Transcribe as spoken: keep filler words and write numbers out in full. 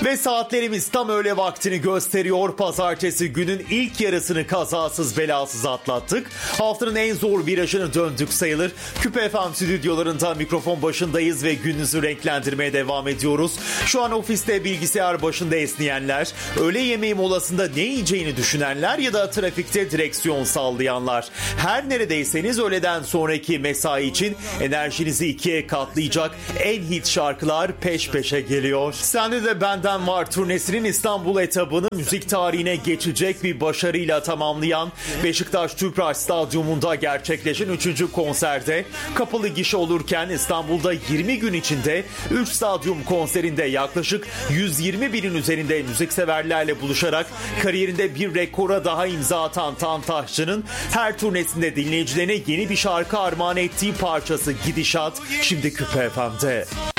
Ve saatlerimiz tam öğle vaktini gösteriyor. Pazartesi günün ilk yarısını kazasız belasız atlattık. Haftanın en zor virajını döndük sayılır. Küpe F M stüdyolarında mikrofon başındayız ve gününüzü renklendirmeye devam ediyoruz. Şu an ofiste bilgisayar başında esneyenler, öğle yemeği molasında ne yiyeceğini düşünenler ya da trafikte direksiyon sallayanlar. Her neredeyseniz öğleden sonraki mesai için enerjinizi ikiye katlayacak en hit şarkılar peş peşe geliyor. Sende de Benden Var turnesinin İstanbul etabını müzik tarihine geçecek bir başarıyla tamamlayan Beşiktaş Tüpraş Stadyumunda gerçekleşen üçüncü konserde kapalı gişe olurken İstanbul'da yirmi gün içinde üç stadyum konserinde yaklaşık yüz yirmi binin üzerinde müzikseverlerle buluşarak kariyerinde bir rekora daha imza atan Tantaşçı'nın her turnesinde dinleyicilerine yeni bir şarkı armağan ettiği parçası Gidişat şimdi Küpe F M'de.